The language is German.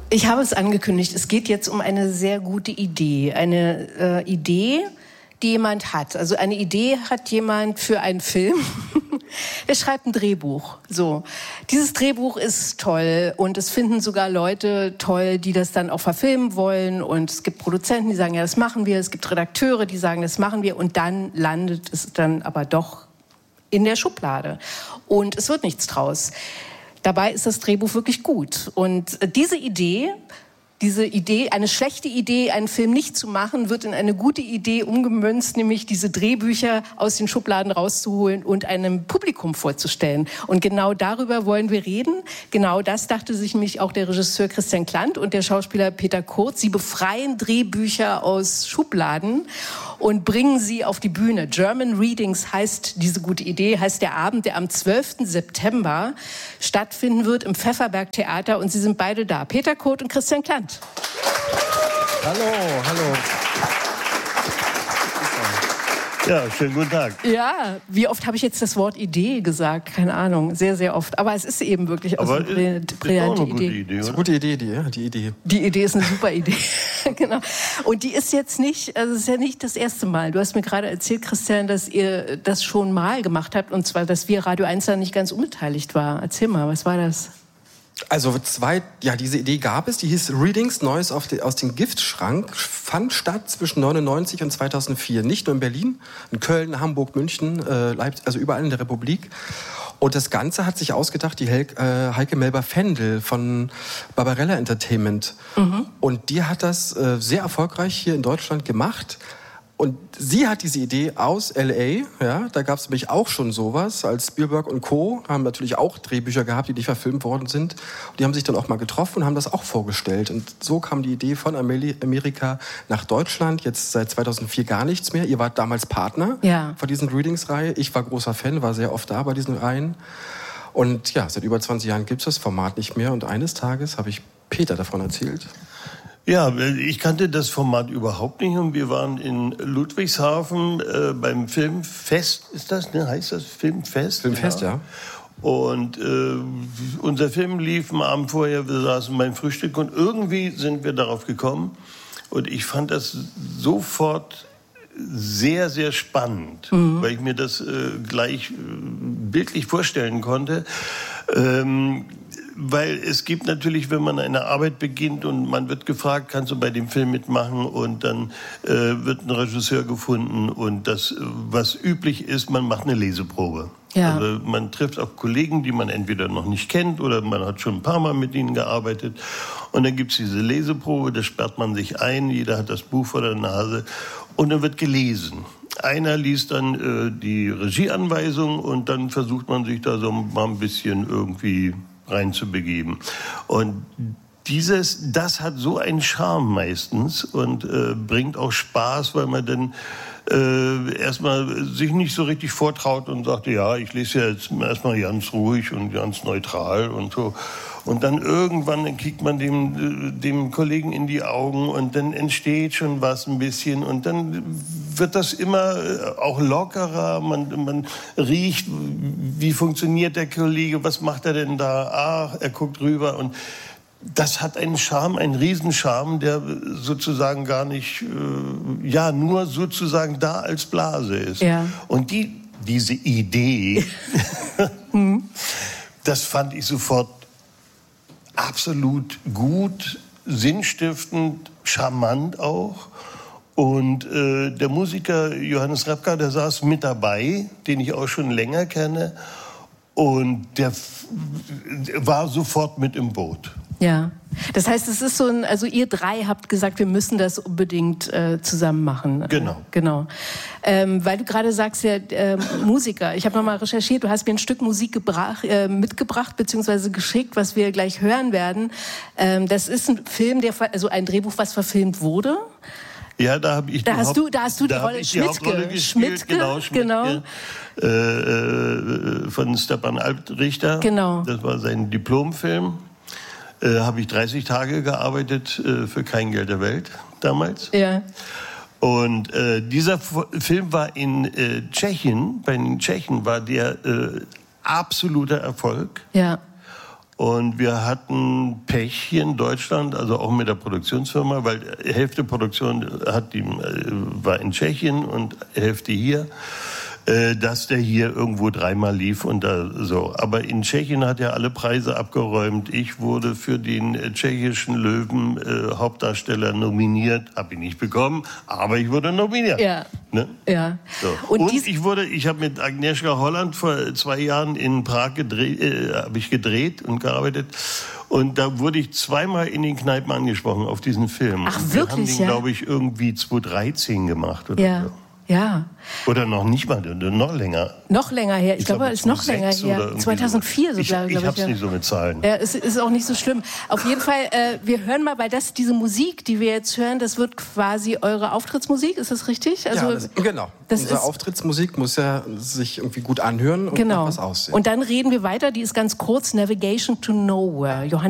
Ich habe es angekündigt, es geht jetzt um eine sehr gute Idee. Eine Idee, die jemand hat. Also eine Idee hat jemand für einen Film. Er schreibt ein Drehbuch. So. Dieses Drehbuch ist toll und es finden sogar Leute toll, die das dann auch verfilmen wollen. Und es gibt Produzenten, die sagen, ja, das machen wir. Es gibt Redakteure, die sagen, das machen wir. Und dann landet es dann aber doch in der Schublade. Und es wird nichts draus. Dabei ist das Drehbuch wirklich gut. Und diese Idee, eine schlechte Idee, einen Film nicht zu machen, wird in eine gute Idee umgemünzt, nämlich diese Drehbücher aus den Schubladen rauszuholen und einem Publikum vorzustellen. Und genau darüber wollen wir reden. Genau das dachte sich nämlich auch der Regisseur Christian Klant und der Schauspieler Peter Kurz. Sie befreien Drehbücher aus Schubladen und bringen sie auf die Bühne. German Readings heißt diese gute Idee, heißt der Abend, der am 12. September stattfinden wird im Pfefferberg Theater. Und sie sind beide da, Peter Kurz und Christian Klant. Hallo. Ja, schönen guten Tag. Ja, wie oft habe ich jetzt das Wort Idee gesagt? Keine Ahnung, sehr, sehr oft. Aber es ist eben wirklich auch eine brillante Idee. Das ist eine gute Idee, die Idee. Die Idee ist eine super Idee. Genau. Und die ist jetzt nicht, also es ist ja nicht das erste Mal. Du hast mir gerade erzählt, Christian, dass ihr das schon mal gemacht habt. Und zwar, dass wir Radio 1 da nicht ganz unbeteiligt war. Erzähl mal, was war das? Also diese Idee gab es, die hieß Readings, Neues aus dem Giftschrank, fand statt zwischen 1999 und 2004. Nicht nur in Berlin, in Köln, Hamburg, München, Leipzig, also überall in der Republik. Und das Ganze hat sich ausgedacht, die Heike Melber-Fendel von Barbarella Entertainment. Mhm. Und die hat das sehr erfolgreich hier in Deutschland gemacht. Und sie hat diese Idee aus L.A., ja, da gab es nämlich auch schon sowas, als Spielberg und Co. haben natürlich auch Drehbücher gehabt, die nicht verfilmt worden sind. Und die haben sich dann auch mal getroffen und haben das auch vorgestellt. Und so kam die Idee von Amerika nach Deutschland, jetzt seit 2004 gar nichts mehr. Ihr wart damals Partner von diesen Readings-Reihe. Ich war großer Fan, war sehr oft da bei diesen Reihen. Und ja, seit über 20 Jahren gibt es das Format nicht mehr. Und eines Tages habe ich Peter davon erzählt. Ja, ich kannte das Format überhaupt nicht und wir waren in Ludwigshafen beim Filmfest, ist das, ne? Heißt das Filmfest? Filmfest, ja. Und unser Film lief am Abend vorher, wir saßen beim Frühstück und irgendwie sind wir darauf gekommen und ich fand das sofort sehr, sehr spannend, weil ich mir das gleich bildlich vorstellen konnte. Weil es gibt natürlich, wenn man eine Arbeit beginnt und man wird gefragt, kannst du bei dem Film mitmachen und dann wird ein Regisseur gefunden und das, was üblich ist, man macht eine Leseprobe. Ja. Also man trifft auf Kollegen, die man entweder noch nicht kennt oder man hat schon ein paar Mal mit ihnen gearbeitet und dann gibt's diese Leseprobe, da sperrt man sich ein, jeder hat das Buch vor der Nase und dann wird gelesen. Einer liest dann die Regieanweisung und dann versucht man sich da so mal ein bisschen irgendwie reinzubegeben. Und das hat so einen Charme meistens und bringt auch Spaß, weil man dann erstmal sich nicht so richtig vortraut und sagt, ja, ich lese ja jetzt erstmal ganz ruhig und ganz neutral und so. Und dann irgendwann kriegt man dem Kollegen in die Augen und dann entsteht schon was ein bisschen und dann wird das immer auch lockerer. Man riecht, wie funktioniert der Kollege, was macht er denn da? Ach, er guckt rüber und das hat einen Charme, einen Riesenscharme, der sozusagen gar nicht, nur sozusagen da als Blase ist. Ja. Und diese Idee, das fand ich sofort absolut gut, sinnstiftend, charmant auch. Und der Musiker Johannes Repka, der saß mit dabei, den ich auch schon länger kenne. Und der war sofort mit im Boot. Ja, das heißt, es ist so also ihr drei habt gesagt, wir müssen das unbedingt zusammen machen. Genau. Weil du gerade sagst, Musiker, ich habe nochmal recherchiert, du hast mir ein Stück Musik mitgebracht, beziehungsweise geschickt, was wir gleich hören werden. Das ist ein Film, also ein Drehbuch, was verfilmt wurde. Ja, da habe ich da hast du die Rolle Schmidtke. Genau. Von Stepan Altrichter. Genau. Das war sein Diplomfilm. Habe ich 30 Tage gearbeitet für kein Geld der Welt damals. Ja. Und dieser Film war in Tschechien. Bei den Tschechen war der absoluter Erfolg. Ja. Und wir hatten Pech hier in Deutschland, also auch mit der Produktionsfirma, weil Hälfte Produktion war in Tschechien und Hälfte hier, dass der hier irgendwo 3-mal lief und so. Aber in Tschechien hat er alle Preise abgeräumt. Ich wurde für den tschechischen Löwen Hauptdarsteller nominiert, habe ihn nicht bekommen, aber ich wurde nominiert. Ja. Ne? Ja. So. Und ich habe mit Agnieszka Holland vor 2 Jahren in Prag gedreht und gearbeitet. Und da wurde ich 2-mal in den Kneipen angesprochen auf diesen Film. Ach, und wirklich? Wir haben den, glaube ich, irgendwie 2013 gemacht oder so. Ja. Oder noch nicht mal, noch länger. Noch länger her. Ich glaube, es ist noch länger her. 2004 so, glaube ich. Ich hab's nicht so mit Zahlen. Ja, es ist auch nicht so schlimm. Auf jeden Fall, wir hören mal, weil diese Musik, die wir jetzt hören, das wird quasi eure Auftrittsmusik, ist das richtig? Also, ja, genau. Unsere Auftrittsmusik muss ja sich irgendwie gut anhören und was aussehen. Und dann reden wir weiter, die ist ganz kurz, Navigation to Nowhere. Johannes